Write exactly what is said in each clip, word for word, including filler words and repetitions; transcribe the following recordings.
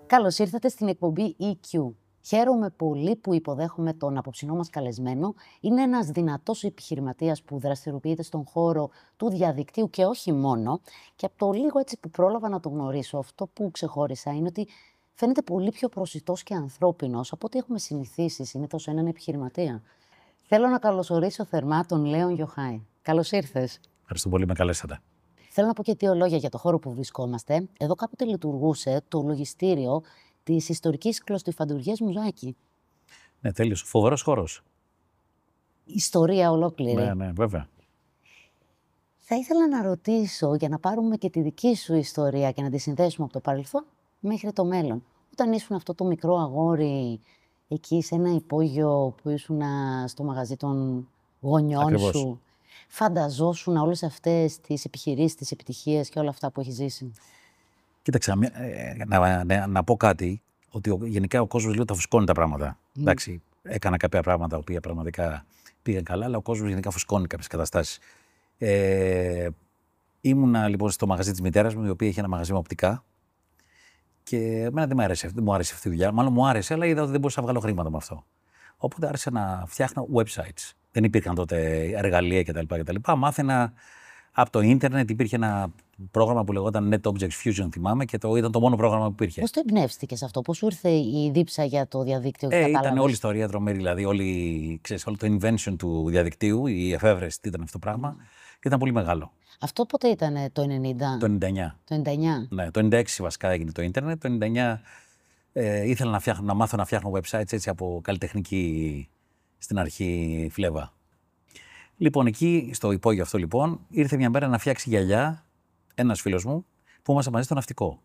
Καλώς ήρθατε στην εκπομπή ι κιου. Χαίρομαι πολύ που υποδέχομαι τον απόψινό μας καλεσμένο. Είναι ένας δυνατός επιχειρηματίας που δραστηριοποιείται στον χώρο του διαδικτύου και όχι μόνο. Και από το λίγο έτσι που πρόλαβα να τον γνωρίσω, αυτό που ξεχώρισα είναι ότι φαίνεται πολύ πιο προσιτός και ανθρώπινος από ό,τι έχουμε συνηθίσει συνήθως σε έναν επιχειρηματία. Θέλω να καλωσορίσω θερμά τον Λέον Γιοχάη. Καλώς ήρθες. Ευχαριστώ πολύ, με καλέσατε. Θέλω να πω και δύο λόγια για το χώρο που βρισκόμαστε. Εδώ κάποτε λειτουργούσε το λογιστήριο της ιστορικής κλωστοϊφαντουργίας Μουζάκη. Ναι, τέλειος. Φοβερός χώρος. Ιστορία ολόκληρη. Ναι, ναι, βέβαια. Θα ήθελα να ρωτήσω, για να πάρουμε και τη δική σου ιστορία και να τη συνδέσουμε από το παρελθόν μέχρι το μέλλον. Όταν ήσουν αυτό το μικρό αγόρι εκεί σε ένα υπόγειο που ήσουν στο μαγαζί των γονιών Ακριβώς. σου, φανταζόσουν όλες αυτές τις επιχειρήσεις, τις επιτυχίες και όλα αυτά που έχει ζήσει? Κοίταξε, ε, να, να, να πω κάτι, ότι ο, γενικά ο κόσμος λίγο τα φουσκώνει τα πράγματα. Mm. Εντάξει, έκανα κάποια πράγματα τα οποία πραγματικά πήγαν καλά, αλλά ο κόσμος γενικά φουσκώνει κάποιες καταστάσεις. Ε, ήμουνα λοιπόν στο μαγαζί της μητέρας μου, η οποία είχε ένα μαγαζί με οπτικά. Και εμένα δεν μου άρεσε, δεν μου άρεσε αυτή η δουλειά. Μάλλον μου άρεσε, αλλά είδα ότι δεν μπορούσα να βγάλω χρήματα με αυτό. Οπότε άρχισα να φτιάχνω websites. Δεν υπήρχαν τότε εργαλεία κτλ. κτλ. Μάθαινα από το ίντερνετ, υπήρχε ένα πρόγραμμα που λεγόταν Net Object Fusion, θυμάμαι, και το ήταν το μόνο πρόγραμμα που υπήρχε. Πώς το εμπνεύστηκες αυτό, πώς σου ήρθε η δίψα για το διαδίκτυο? Ε, ήταν όλη η ιστορία τρομερή, δηλαδή όλη, ξέρεις, όλο το invention του διαδικτύου, η εφεύρεση, τι ήταν αυτό το πράγμα, mm. ήταν πολύ μεγάλο. Αυτό πότε ήταν, το ενενήντα? Το ενενήντα εννιά. Το ενενήντα εννιά. Ναι, το ενενήντα έξι βασικά έγινε το ίντερνετ, το ενενήντα εννιά ε, ήθελα να, φτιάχνω, να μάθω να φτιάχνω websites έτσι από καλλιτεχνική στην αρχή φλέβα. Λοιπόν, εκεί στο υπόγειο αυτό λοιπόν, ήρθε μια μέρα να φτιάξει γυαλιά ένας φίλος μου που ήμασταν μαζί στο ναυτικό.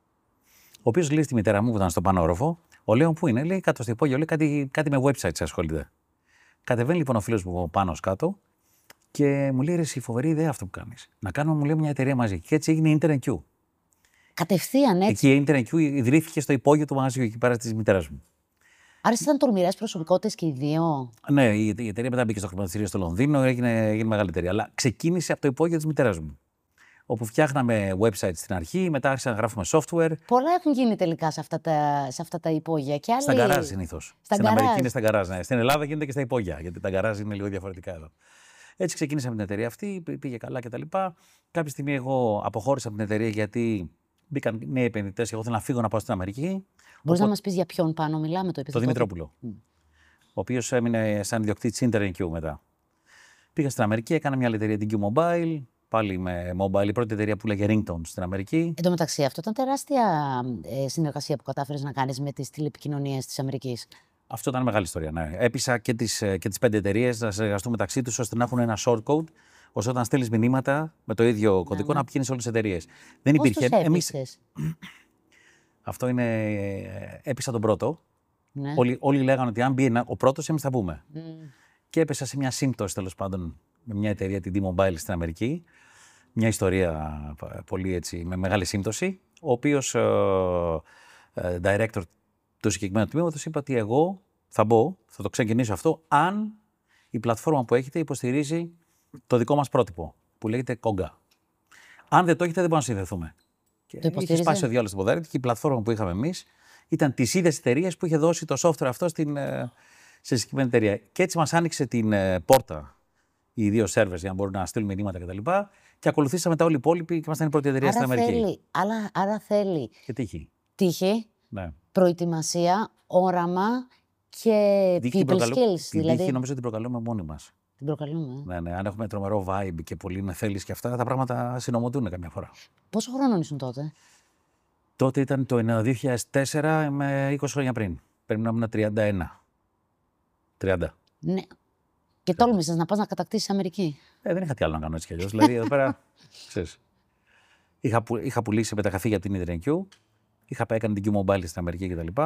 Ο οποίος λέει στη μητέρα μου που ήταν στον πάνω όροφο, ο Λέων πού είναι, λέει κάτω στο υπόγειο, λέει κάτι, κάτι με websites ασχολείται. Κατεβαίνει λοιπόν ο φίλος μου πάνω κάτω και μου λέει ρε, εσύ φοβερή ιδέα αυτό που κάνεις. Να κάνουμε, μου λέει, μια εταιρεία μαζί. Και έτσι έγινε η InternetQ. Κατευθείαν έτσι. Εκεί η InternetQ ιδρύθηκε στο υπόγειο του μαγαζιού εκεί πέρα της μητέρας μου. Άρα ήταν τολμηρές προσωπικότητες και οι δύο. Ναι, η, η εταιρεία μετά μπήκε στο χρηματιστήριο στο Λονδίνο, έγινε, έγινε μεγάλη εταιρεία. Αλλά ξεκίνησε από το υπόγειο της μητέρας μου. Όπου φτιάχναμε websites στην αρχή, μετά άρχισα να γράφουμε software. Πολλά έχουν γίνει τελικά σε αυτά τα, σε αυτά τα υπόγεια. Και άλλοι... Στα γκαράζ συνήθως. Στα στην γκαράζ. Αμερική είναι στα γκαράζ. Ναι. Στην Ελλάδα γίνεται και στα υπόγεια, γιατί τα γκαράζ είναι λίγο διαφορετικά εδώ. Έτσι ξεκίνησα με την εταιρεία αυτή, πήγε καλά κτλ. Κάποια στιγμή εγώ αποχώρησα από την εταιρεία γιατί μπήκαν νέοι επενδυτές και εγώ θέλω να φύγω να πάω στην Αμερική. Μπορείς Οπότε... να μας πεις για ποιον πάνω μιλάμε, το Το Δημητρόπουλο. Mm. Ο οποίος έμεινε σαν ιδιοκτήτης InternetQ μετά. Πήγα στην Αμερική, έκανα μια άλλη εταιρεία, την Q Mobile. Πάλι με mobile, η πρώτη εταιρεία που λέγε Ringtone στην Αμερική. Εν τω μεταξύ, αυτό ήταν τεράστια ε, συνεργασία που κατάφερες να κάνεις με τις τηλεπικοινωνίες της Αμερικής. Αυτό ήταν μεγάλη ιστορία. Ναι. Έπεισα και τις, και τις πέντε εταιρείες να συνεργαστούν μεταξύ τους ώστε να έχουν ένα shortcode, ώστε όταν στέλνεις μηνύματα με το ίδιο κωδικό ναι, να πηγαίνεις σε όλες τις εταιρείες. Δεν Πώς υπήρχε. Τους Εμείς... Αυτό είναι. Έπεισα τον πρώτο. Ναι. Όλοι, όλοι λέγανε ότι αν μπει ο πρώτος, εμείς θα μπούμε. Mm. Και έπεσα σε μια σύμπτωση τέλος πάντων με μια εταιρεία, την T-Mobile στην Αμερική. Μια ιστορία πολύ έτσι, με μεγάλη σύμπτωση. Ο οποίος uh, uh, director του συγκεκριμένου τμήματος είπε ότι εγώ θα μπω, θα το ξεκινήσω αυτό, αν η πλατφόρμα που έχετε υποστηρίζει το δικό μας πρότυπο, που λέγεται Konga. Αν δεν το έχετε, δεν μπορούμε να συνδεθούμε. Και είχε σπάσει ο διάλογος στο ποδάρι και η πλατφόρμα που είχαμε εμείς ήταν της ίδιας εταιρείας που είχε δώσει το software αυτό στην, σε συγκεκριμένη εταιρεία. Και έτσι μας άνοιξε την πόρτα οι δύο servers για να μπορούν να στείλουν μηνύματα κτλ. Και, και ακολουθήσαμε τα όλοι οι υπόλοιποι και ήμασταν η πρώτη εταιρεία άρα στην Αμερική. Θέλει, άρα, άρα θέλει. Και τύχη. Τύχη, ναι. Προετοιμασία, όραμα και people προκαλώ... skills. Την δηλαδή... τύχη νομίζω την προκαλούμε μόνοι μας. Την προκαλούμε. Ναι, ναι. Αν έχουμε τρομερό vibe και πολύ με θέλεις και αυτά, τα πράγματα συνομωτούν καμιά φορά. Πόσο χρόνο ήσουν τότε? Τότε ήταν το δύο χιλιάδες τέσσερα με είκοσι χρόνια πριν. Πρέπει να ήμουν τριάντα ένα. τριάντα. Ναι. Και τόλμησες να πας να κατακτήσεις Αμερική. Ε, δεν είχα τι άλλο να κάνω έτσι κι αλλιώς. Δηλαδή, εδώ πέρα, ξέρεις, είχα, που, είχα πουλήσει μεταγραφή για την InternetQ, είχα πάει έκανε την Q Mobile στην Αμερική κτλ.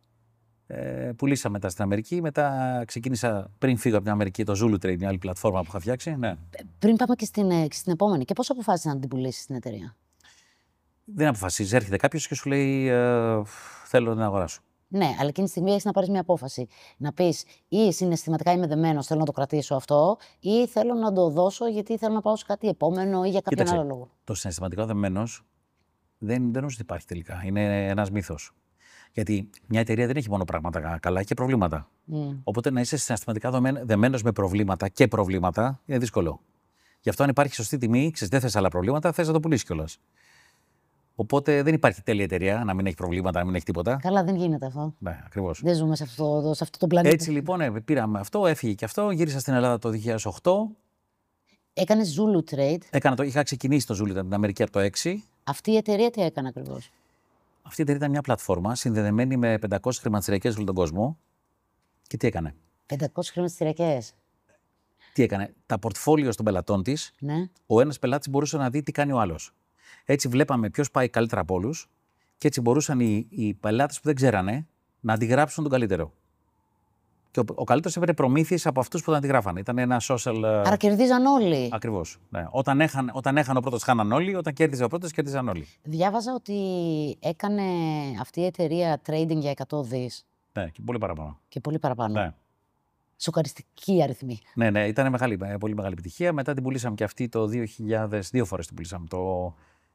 Ε, πουλήσα μετά στην Αμερική, μετά ξεκίνησα πριν φύγω από την Αμερική το Zulu Trade, μια άλλη πλατφόρμα που είχα φτιάξει. Ναι. Πριν πάμε και στην, και στην επόμενη, και πώς αποφάσισες να την πουλήσεις στην εταιρεία? Δεν αποφασίζεις, έρχεται κάποιος και σου λέει ε, θέλω να την αγοράσω. Ναι, αλλά εκείνη τη στιγμή έχεις να πάρεις μια απόφαση. Να πεις ή συναισθηματικά είμαι δεμένος, θέλω να το κρατήσω αυτό, ή θέλω να το δώσω γιατί θέλω να πάω σε κάτι επόμενο ή για κάποιον Κοίταξε, άλλο λόγο. Το συναισθηματικά δεμένος δεν, δεν νομίζω ότι υπάρχει τελικά. Είναι ένας μύθος. Γιατί μια εταιρεία δεν έχει μόνο πράγματα καλά, έχει και προβλήματα. Mm. Οπότε να είσαι συναισθηματικά δεμένος με προβλήματα και προβλήματα είναι δύσκολο. Γι' αυτό, αν υπάρχει σωστή τιμή, ξέρεις, δεν θες άλλα προβλήματα, θες να το πουλήσεις κιόλας. Οπότε δεν υπάρχει τέλεια εταιρεία να μην έχει προβλήματα, να μην έχει τίποτα. Καλά, δεν γίνεται αυτό. Ναι, ακριβώς. Δεν ζούμε σε αυτό, σε αυτό το πλανήτη. Έτσι λοιπόν, ε, πήραμε αυτό, έφυγε και αυτό, γύρισα στην Ελλάδα το δύο χιλιάδες οκτώ. Έκανε Zulu Trade. Έκανα το, είχα ξεκινήσει το Zulu Trade την Αμερική από το έξι. Αυτή η εταιρεία τι έκανε ακριβώς? Αυτή η εταιρεία ήταν μια πλατφόρμα συνδεδεμένη με πεντακόσιες χρηματιστηριακές σε όλο τον κόσμο. Και τι έκανε? πεντακόσιες χρηματιστηριακές. Τι έκανε? Τα πορτφόλιο των πελατών της, ναι. ο ένας πελάτης μπορούσε να δει τι κάνει ο άλλος. Έτσι βλέπαμε ποιος πάει καλύτερα από όλους και έτσι μπορούσαν οι, οι πελάτες που δεν ξέρανε να αντιγράψουν τον καλύτερο. Και ο, ο καλύτερος έπαιρνε προμήθειες από αυτούς που τον αντιγράφανε. Ήταν ένα social. Άρα κερδίζαν όλοι. Ακριβώς. Ναι. Όταν, έχαν, όταν έχανε ο πρώτος, χάναν όλοι. Όταν κέρδιζε ο πρώτος, κέρδιζαν όλοι. Διάβαζα ότι έκανε αυτή η εταιρεία trading για εκατό δισεκατομμύρια. Ναι, και πολύ παραπάνω. Και πολύ παραπάνω. Ναι. Σοκαριστική αριθμή. Ναι, ναι, ήταν μεγάλη, πολύ μεγάλη επιτυχία. Μετά την πουλήσαμε και αυτή το δύο χιλιάδες, δύο φορές την πουλήσαμε. Το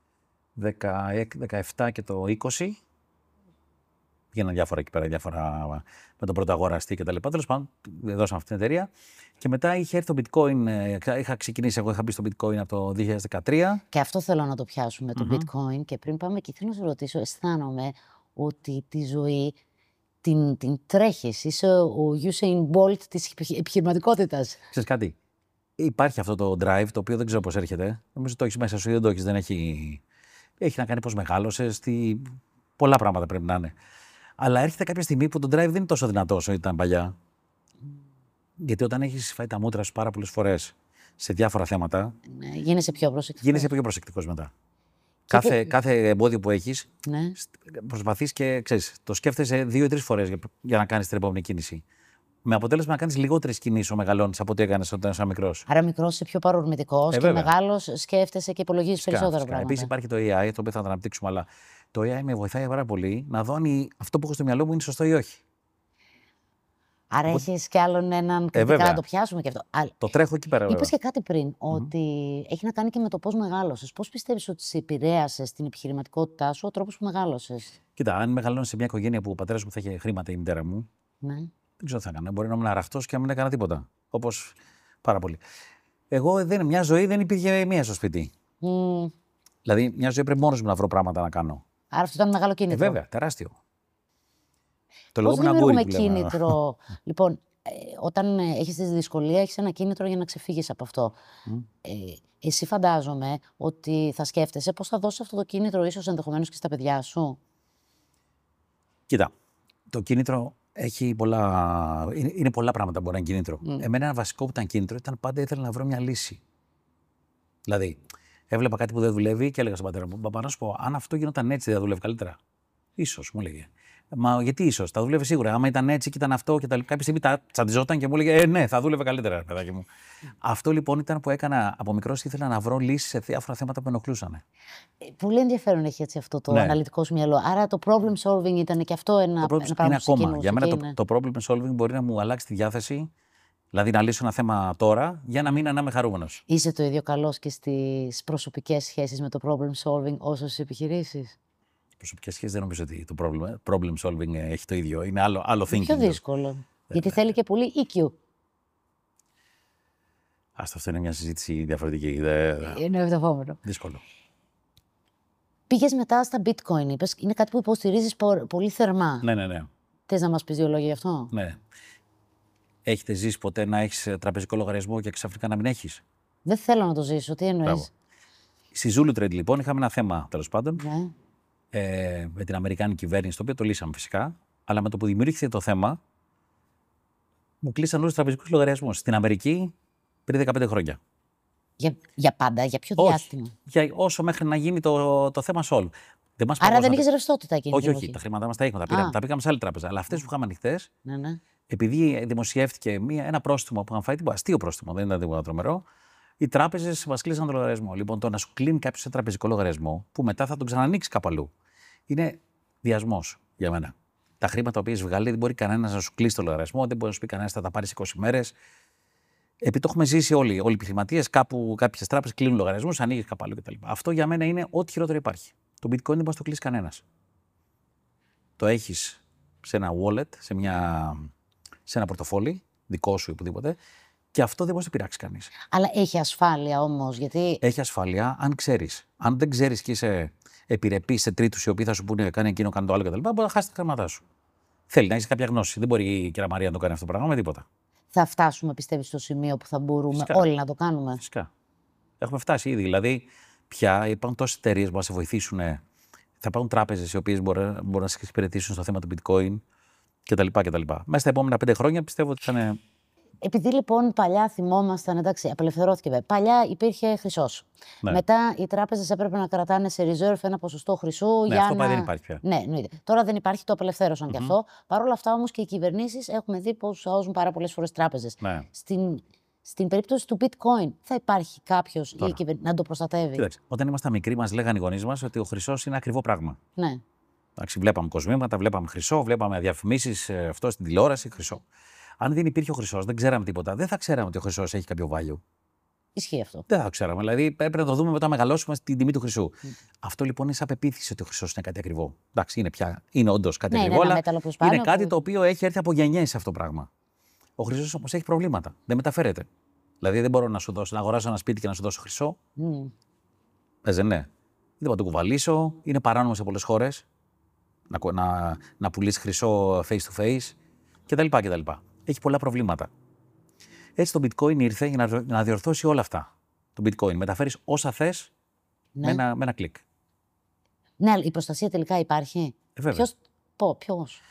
δεκαεπτά και το είκοσι. Πήγαιναν διάφορα εκεί πέρα, διάφορα με τον πρώτο αγοραστή κτλ. Τέλος πάντων, δώσαμε αυτή την εταιρεία. Και μετά είχε έρθει το bitcoin. Είχα ξεκινήσει, εγώ είχα μπει στο bitcoin από το δύο χιλιάδες δεκατρία. Και αυτό θέλω να το πιάσουμε, το mm-hmm. bitcoin. Και πριν πάμε εκεί, θέλω να σου ρωτήσω, αισθάνομαι ότι τη ζωή την, την τρέχεις. Είσαι ο Usain Bolt της επιχειρηματικότητας. Ξέρεις κάτι, υπάρχει αυτό το drive, το οποίο δεν ξέρω πώς έρχεται. Νομίζω το έχεις μέσα σου ή δεν το έχεις. Δεν έχει, έχει να κάνει πώς μεγάλωσες, τι... πολλά πράγματα πρέπει να είναι. Αλλά έρχεται κάποια στιγμή που το drive δεν είναι τόσο δυνατό όσο ήταν παλιά. Mm. Γιατί όταν έχεις φάει τα μούτρα σου πάρα πολλές φορές σε διάφορα θέματα. Ναι, γίνεσαι πιο προσεκτικός. Γίνεσαι πιο προσεκτικός μετά. Κάθε, που... κάθε εμπόδιο που έχεις, ναι. προσπαθείς και ξέρεις, το σκέφτεσαι δύο ή τρεις φορές για, για να κάνεις την επόμενη κίνηση. Με αποτέλεσμα να κάνεις λιγότερες κινήσεις ο μεγαλώνεις από ό,τι έκανες όταν ήσουν μικρός. Άρα μικρός είσαι πιο παρορμητικός ε, και μεγάλος σκέφτεσαι και υπολογίζεις περισσότερα πράγματα. Επίσης υπάρχει το έι άι, το οποίο θα το αναπτύξουμε, αλλά το έι άι με βοηθάει πάρα πολύ να δω αν αυτό που έχω στο μυαλό μου είναι σωστό ή όχι. Άρα Οπότε... έχεις κι άλλον έναν κριτικά ε, να το πιάσουμε και αυτό. Το τρέχω εκεί πέρα. Είπες και κάτι πριν, ότι mm-hmm. έχει να κάνει και με το πώς μεγάλωσες. Πώς πιστεύεις ότι σε επηρέασε στην επιχειρηματικότητά σου ο τρόπος που μεγάλωσες? Κοίτα, αν μεγαλώνεις σε μια οικογένεια που ο πατέρας μου θα είχε χρήματα, η μητέρα μου, ναι. δεν ξέρω τι θα έκανα. Μπορεί να ήμουν αραχτός και να μην έκανα τίποτα. Όπως πάρα πολύ. Εγώ, δεν, μια ζωή δεν υπήρχε μία στο σπίτι. Mm. Δηλαδή, μια ζωή πρέπει μόνος μου να βρω πράγματα να κάνω. Άρα αυτό ήταν μεγάλο κίνητρο. Ε, βέβαια, τεράστιο. Το Πώς δημιουργούμε κίνητρο? Λοιπόν, ε, όταν έχεις τη δυσκολία, έχεις ένα κίνητρο για να ξεφύγεις από αυτό. Mm. Ε, εσύ φαντάζομαι ότι θα σκέφτεσαι πώς θα δώσεις αυτό το κίνητρο ίσως ενδεχομένως και στα παιδιά σου. Κοίτα, το κίνητρο έχει πολλά... Είναι, είναι πολλά πράγματα που μπορεί να είναι κίνητρο. Mm. Εμένα ένα βασικό που ήταν κίνητρο ήταν πάντα ήθελα να βρω μια λύση. Δηλαδή, έβλεπα κάτι που δεν δουλεύει και έλεγα στον πατέρα μου: Παπά, να σου πω, αν αυτό γινόταν έτσι, δεν θα δουλεύει καλύτερα? Ίσως, μου έλεγε. Μα γιατί ίσως, θα δούλευε σίγουρα. Άμα ήταν έτσι και ήταν αυτό και τα λοιπά. Κάποια στιγμή τα τσαντιζόταν και μου έλεγε: Ε, ναι, θα δούλευε καλύτερα, παιδάκι μου. Mm. Αυτό λοιπόν ήταν που έκανα από μικρός. Ήθελα να βρω λύσεις σε διάφορα θέματα που ενοχλούσαν. Πολύ ενδιαφέρον έχει έτσι αυτό το ναι. αναλυτικό σου μυαλό. Άρα το problem solving ήταν και αυτό ένα το problem είναι ακόμα. Για μένα το, το problem solving μπορεί να μου αλλάξει τη διάθεση. Δηλαδή να λύσω ένα θέμα τώρα για ένα μήνα να είμαι χαρούμενος. Είσαι το ίδιο καλός και στις προσωπικές σχέσεις με το problem solving όσο στις επιχειρήσεις? Προσωπικές σχέσεις δεν νομίζω ότι το problem, problem solving έχει το ίδιο. Είναι άλλο, άλλο thinking. Είναι πιο δύσκολο. Ε, γιατί ναι. θέλει και πολύ ι κιου. Άστα, αυτό είναι μια συζήτηση διαφορετική. Δε... Είναι ευδεχόμενο. Δύσκολο. Πήγες μετά στα bitcoin, είπες. Είναι κάτι που υποστηρίζεις πολύ θερμά. Ναι, ναι, ναι. Θες να μας πεις δύο λόγια γι' αυτό? Ναι. Έχετε ζήσει ποτέ να έχεις τραπεζικό λογαριασμό και ξαφνικά να μην έχεις? Δεν θέλω να το ζήσω. Τι εννοείς? Στη Zulu Trade λοιπόν είχαμε ένα θέμα τέλος πάντων. Ναι. Ε, με την Αμερικάνικη κυβέρνηση, το οποίο το λύσαμε φυσικά, αλλά με το που δημιουργήθηκε το θέμα, μου κλείσαν όλους τους τραπεζικούς λογαριασμούς. Στην Αμερική πριν δεκαπέντε χρόνια. Για, για πάντα, για ποιο όχι, διάστημα? Για όσο μέχρι να γίνει το, το θέμα solve. Δεν μας Άρα δεν είχες ρευστότητα εκείνη? Όχι, όχι, τα χρήματά μας τα είχαμε, τα, τα πήγαμε σε άλλη τράπεζα. Αλλά αυτές που είχαμε ανοιχτές, ναι, ναι. επειδή δημοσιεύτηκε μία, ένα πρόστιμο που είχαν φάει, τίποτα αστείο πρόστιμο, δεν ήταν τίποτα τρομερό, οι τράπεζες μας κλείσαν τον λογαριασμό. Λοιπόν, το να σου κλείνει κάποιος ένα τραπεζικό λογαριασμό, που μετά θα τον ξανανοίξει κάπου αλλού, είναι διασμός για μένα. Τα χρήματα που έχεις βγάλει δεν μπορεί κανένας να σου κλείσει το λογαριασμό, δεν μπορεί να σου πει κανένας θα τα πάρεις είκοσι μέρες. Επειδή το έχουμε ζήσει όλοι, όλοι οι επιχειρηματίες, κάπου κάποιες τράπεζες κλείνουν λογαριασμούς, ανοίγει κάπου αλλού κτλ. Αυτό για μένα είναι ό,τι χειρότερο υπάρχει. Το bitcoin δεν μπορεί να το κλείσει κανένας. το έχεις σε ένα wallet, σε, μια, σε ένα πορτοφόλι, δικό σου ή οπουδήποτε, και αυτό δεν μπορεί να πειράξει κανείς. Αλλά έχει ασφάλεια όμως, γιατί. Έχει ασφάλεια αν ξέρεις. Αν δεν ξέρεις και είσαι επιρρεπής σε τρίτους οι οποίοι θα σου πούνε κάνει εκείνο, κάνει το άλλο κτλ., μπορεί να χάσει τα χρήματά σου. Θέλει να έχει κάποια γνώση. Δεν μπορεί η κυρία Μαρία να το κάνει αυτό το πράγμα με τίποτα. Θα φτάσουμε, πιστεύεις, στο σημείο που θα μπορούμε Φυσικά. όλοι να το κάνουμε? Φυσικά. Έχουμε φτάσει ήδη. Δηλαδή, πια υπάρχουν τόσες εταιρείες που θα σε βοηθήσουν. Θα υπάρχουν τράπεζες οι οποίες μπορούν, μπορούν να σε εξυπηρετήσουν στο θέμα του bitcoin κτλ. κτλ. Μέσα στα επόμενα πέντε χρόνια πιστεύω ότι θα είναι. Επειδή λοιπόν παλιά θυμόμασταν, εντάξει, απελευθερώθηκε βέβαια. Παλιά υπήρχε χρυσός. Ναι. Μετά οι τράπεζες έπρεπε να κρατάνε σε reserve ένα ποσοστό χρυσού. Ναι, για αυτό να. Δεν υπάρχει πια. Ναι, ναι, τώρα δεν υπάρχει, το απελευθέρωσαν mm-hmm. και αυτό. Παρ' όλα αυτά όμως και οι κυβερνήσεις έχουμε δει πως σώζουν πάρα πολλές φορές τράπεζες. Ναι. Στην, στην περίπτωση του bitcoin θα υπάρχει κάποιος ή κυβερ... να το προστατεύει? Κοίταξε, όταν ήμασταν μικροί, μας λέγανε οι γονείς μας ότι ο χρυσός είναι ακριβό πράγμα. Ναι. Εντάξει, βλέπαμε κοσμήματα, βλέπαμε χρυσό, βλέπαμε διαφημίσεις, αυτό στην τηλεόραση, χρυσό. Αν δεν υπήρχε ο χρυσός, δεν ξέραμε τίποτα. Δεν θα ξέραμε ότι ο χρυσός έχει κάποιο value. Ισχύει αυτό. Δεν θα το ξέραμε. Δηλαδή, πρέπει να το δούμε μετά να μεγαλώσουμε στην τιμή του χρυσού. Mm. Αυτό λοιπόν είναι σαν πεποίθηση ότι ο χρυσός είναι κάτι ακριβό. Εντάξει, είναι, πια, είναι όντως κάτι ναι, ακριβό, είναι αλλά είναι που... κάτι το οποίο έχει έρθει από γενιές αυτό το πράγμα. Ο χρυσός όμως έχει προβλήματα. Δεν μεταφέρεται. Δηλαδή, δεν μπορώ να σου δώσω, να αγοράσω ένα σπίτι και να σου δώσω χρυσό. Mm. Πες, ναι. Δεν μπορώ να το κουβαλήσω. Είναι παράνομο σε πολλές χώρες να, να, να πουλήσει χρυσό face to face κτλ. Έχει πολλά προβλήματα. Έτσι το bitcoin ήρθε για να, να διορθώσει όλα αυτά. Το bitcoin. Μεταφέρεις όσα θες ναι. με, ένα, με ένα κλικ. Ναι, η προστασία τελικά υπάρχει. Ε, βέβαια. Ποιος, πω, ποιος?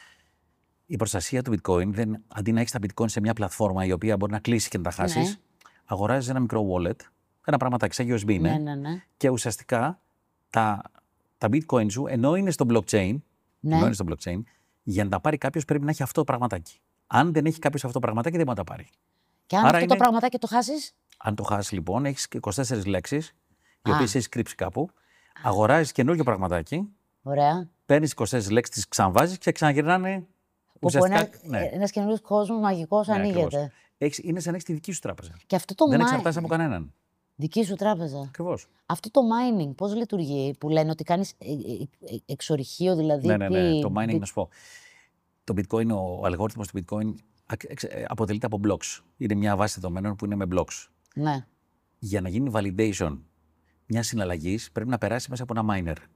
Η προστασία του bitcoin, δεν, αντί να έχεις τα bitcoin σε μια πλατφόρμα η οποία μπορεί να κλείσει και να τα χάσεις, ναι. αγοράζεις ένα μικρό wallet, ένα πραγματάκι σαν γιου ες μπι είναι, ναι, ναι, ναι. και ουσιαστικά τα, τα bitcoin σου, ενώ είναι στο blockchain, ναι. ενώ είναι στο blockchain, για να τα πάρει κάποιος πρέπει να έχει αυτό το πραγματάκι. Αν δεν έχει κάποιος αυτό το πραγματάκι, δεν μπορεί να τα πάρει. Και αν Άρα αυτό είναι... το πραγματάκι το χάσεις? Αν το χάσεις λοιπόν, έχεις είκοσι τέσσερις λέξεις, οι οποίες έχεις κρύψει κάπου, αγοράζεις καινούργιο πραγματάκι. Ωραία. Παίρνεις είκοσι τέσσερις λέξεις, τις ξαναβάζεις και ξαναγυρνάνε. Ουσιαστικά. Ένα, ναι. Ένας καινούριος κόσμος μαγικός ναι, ανοίγεται. Έχεις, είναι σαν να έχεις τη δική σου τράπεζα. Και αυτό το δεν mining... εξαρτάσαι από κανέναν. Δική σου τράπεζα. Ακριβώς. Αυτό το mining πώς λειτουργεί, που λένε ότι κάνεις εξορυχείο, δηλαδή. Ναι, ναι, ναι. Τι... Το mining, να σου πω. Το bitcoin, ο αλγόριθμος του bitcoin αποτελείται από blocks. Είναι μια βάση δεδομένων που είναι με blocks. Ναι. Για να γίνει validation μια συναλλαγή πρέπει να περάσει μέσα από ένα miner.